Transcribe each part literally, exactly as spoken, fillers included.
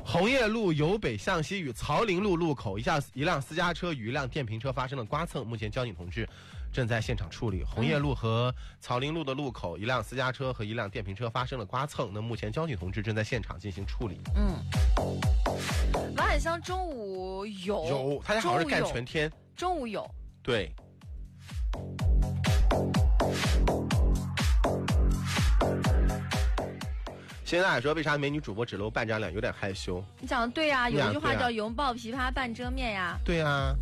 红叶路由北向西与曹林路路口一下一辆私家车与一辆电瓶车发生了刮蹭，目前交警同志正在现场处理。红叶路和曹林路的路口，一辆私家车和一辆电瓶车发生了刮蹭，那目前交警同志正在现场进行处理。 嗯，马海香中午有有，他家好像是干全天， 中午有， 对。现在说为啥美女主播只露半张脸有点害羞？ 你讲的对呀、啊，有一句话叫拥抱琵琶半遮面呀。 对呀、啊。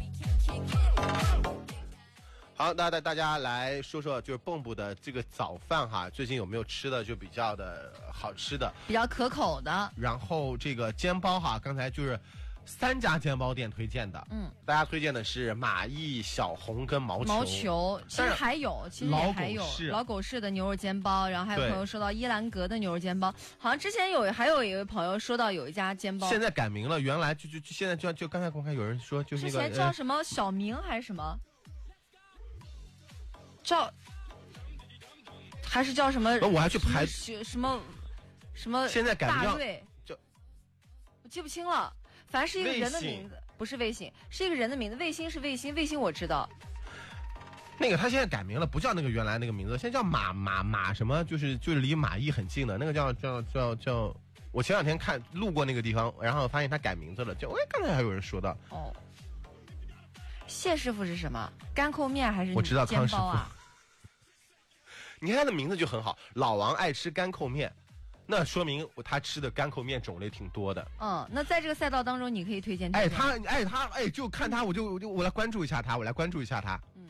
好，那带大家来说说，就是蚌埠的这个早饭哈，最近有没有吃的就比较的好吃的， 比较可口的？然后这个煎包哈，刚才就是三家煎包店推荐的， 嗯， 大家推荐的是马邑、小红跟毛球。 毛球其实还有，其实也还有老狗式的牛肉煎包，然后还有朋友说到伊兰格的牛肉煎包，好像之前有还有一位朋友说到有一家煎包， 现在改名了，原来就就就现在就就刚才公开有人说就是那个之前叫什么小明还是什么，叫还是叫什么？ 我还去排什么什么？ 现在改名大瑞， 就我记不清了。反正是一个人的名字，不是卫星，是一个人的名字。卫星是卫星，卫星我知道。 那个他现在改名了，不叫那个原来那个名字，现在叫马马马什么，就是就是离马邑很近的那个叫叫叫叫。我前两天看路过那个地方，然后发现他改名字了，就哎，刚才还有人说到哦。谢师傅是什么？干扣面还是我知道煎包啊？ 你看他的名字就很好，老王爱吃干扣面。那说明他吃的干扣面种类挺多的。 嗯，那在这个赛道当中，你可以推荐。 哎，他，哎，他，哎，就看他，我就我就我来关注一下他，我来关注一下他。 嗯。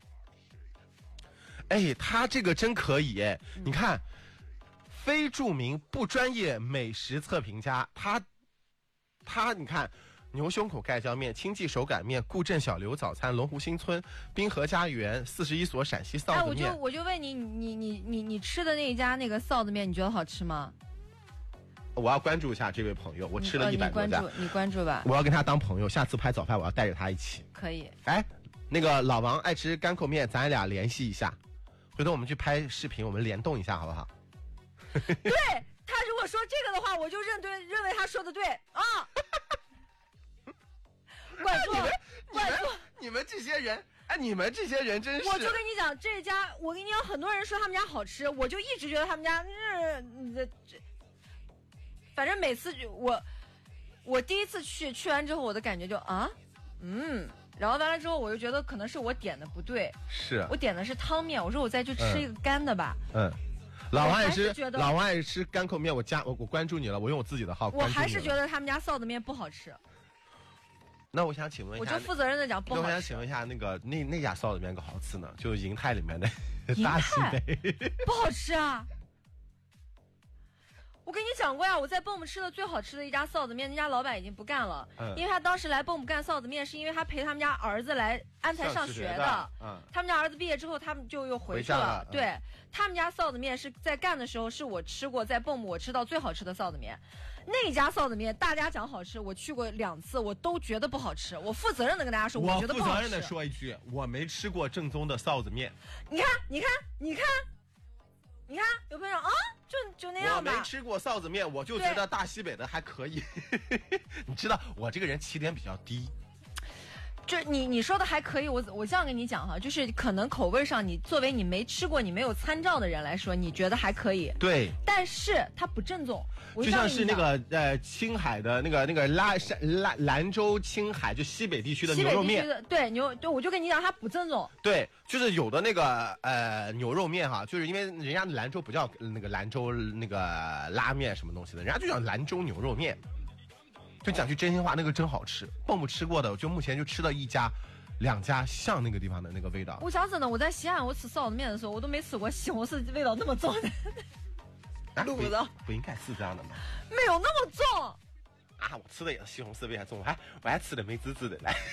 哎，他这个真可以哎！嗯、你看，非著名不专业美食测评家，他，他，你看。牛胸口盖浇面、清记手擀面、固镇小刘早餐、龙湖新村、滨河家园、四十一所陕西臊子面。哎， 我就我就问你，你你你你吃的那一家那个臊子面，你觉得好吃吗？ 我要关注一下这位朋友，我吃了一百多家、 呃，你关注你关注吧。 我要跟他当朋友，下次拍早饭我要带着他一起。 可以。 哎，那个老王爱吃干扣面，咱俩联系一下，回头我们去拍视频，我们联动一下好不好？ 对他如果说这个的话，我就认对认为他说的对啊。管住，管住！ 你们这些人，哎，你们这些人真是…… 我就跟你讲，这家我跟你讲，很多人说他们家好吃，我就一直觉得他们家，嗯，这这，反正每次我我第一次去，去完之后我的感觉就啊，嗯，然后完了之后我就觉得可能是我点的不对， 是我点的是汤面，我说我再去吃一个干的吧， 嗯。嗯老王爱吃，老王爱吃干扣面。我加我我关注你了，我用我自己的号关注你了。 我还是觉得他们家臊子面不好吃。 那我想请问一下， 我就负责任的讲不好吃。 我想请问一下，那个那那家臊子面可好吃呢？就是银泰里面的大西北， 不好吃啊！我跟你讲过呀，我在蚌埠吃的最好吃的一家臊子面，那家老板已经不干了，嗯、因为他当时来蚌埠干臊子面，是因为他陪他们家儿子来安排上学的。嗯，他们家儿子毕业之后，他们就又回去了。 了对、嗯、他们家臊子面是在干的时候，是我吃过在蚌埠我吃到最好吃的臊子面。那家臊子面大家讲好吃，我去过两次，我都觉得不好吃。我负责任的跟大家说， 我觉得不好吃。 负责任的说一句，我没吃过正宗的臊子面。 你看，你看，你看。你看，有朋友啊，就就那样吧。 我没吃过臊子面，我就觉得大西北的还可以。你知道我这个人起点比较低。 就你你说的还可以，我我这样跟你讲哈，就是可能口味上，你作为你没吃过、你没有参照的人来说，你觉得还可以。 对。 但是它不正宗， 就像是那个呃青海的那个那个拉山兰兰州青海就西北地区的牛肉面， 对牛对，我就跟你讲，它不正宗。 对，就是有的那个呃牛肉面哈，就是因为人家兰州不叫那个兰州那个拉面什么东西的，人家就叫兰州牛肉面。就讲句真心话，那个真好吃。蚌埠吃过的，就目前就吃到一家、两家像那个地方的那个味道。 我讲真的，我在西安我吃臊子面的时候，我都没吃过西红柿味道那么重的。 啊、不, 不应该是这样的吗？ 没有那么重。 啊，我吃的也是西红柿味还重，我还我还吃的美滋滋的来。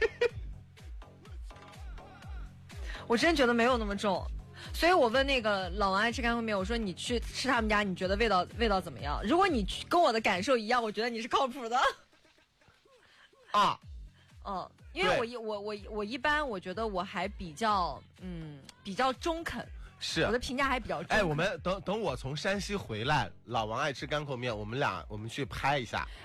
我真觉得没有那么重。所以我问那个老王爱吃干扣面，我说你去吃他们家，你觉得味道味道怎么样？如果你跟我的感受一样，我觉得你是靠谱的。 啊， 嗯，因为我一我我我一般我觉得我还比较嗯比较中肯， 是我的评价还比较中肯。 哎，我们等等我从山西回来，老王爱吃干扣面，我们俩我们去拍一下。